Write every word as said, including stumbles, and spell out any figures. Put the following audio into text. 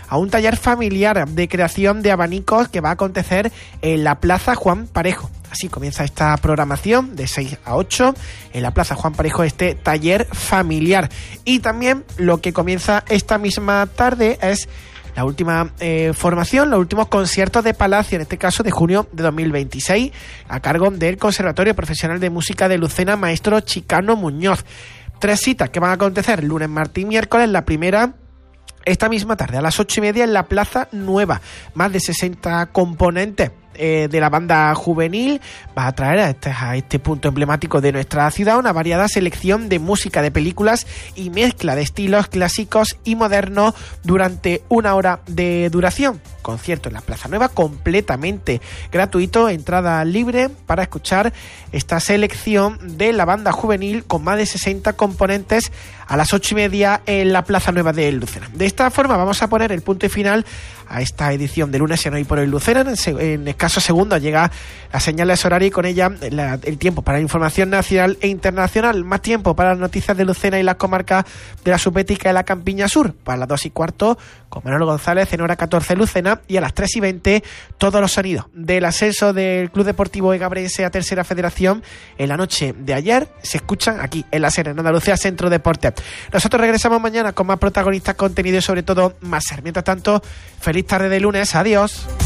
a un taller familiar de creación de abanicos que va a acontecer en la Plaza Juan Parejo. Así comienza esta programación de seis a ocho en la Plaza Juan Parejo, este taller familiar. Y también lo que comienza esta misma tarde es la última eh, formación, los últimos conciertos de Palacio, en este caso de junio de dos mil veintiséis, a cargo del Conservatorio Profesional de Música de Lucena, maestro Chicano Muñoz. Tres citas que van a acontecer lunes, martes y miércoles. La primera, esta misma tarde, a las ocho y media en la Plaza Nueva. Más de sesenta componentes eh, de la banda juvenil va a traer a este, a este punto emblemático de nuestra ciudad una variada selección de música, de películas y mezcla de estilos clásicos y modernos durante una hora de duración. Concierto en la Plaza Nueva, completamente gratuito, entrada libre para escuchar esta selección de la banda juvenil con más de sesenta componentes a las ocho y media en la Plaza Nueva de Lucena. De esta forma vamos a poner el punto y final a esta edición de Lunes en Hoy por Hoy Lucena. En, en escasos segundos llega la señal de horario y con ella la, el tiempo para la información nacional e internacional. Más tiempo para las noticias de Lucena y las comarcas de la Subbética y la Campiña Sur. Para las dos y cuarto con Manolo González en hora catorce Lucena, y a las tres y veinte todos los sonidos del ascenso del Club Deportivo Egabrense a Tercera Federación en la noche de ayer se escuchan aquí en la SER, en Andalucía Centro Deporte. Nosotros regresamos mañana con más protagonistas, contenido y sobre todo más ser. Mientras tanto, feliz tarde de lunes, adiós.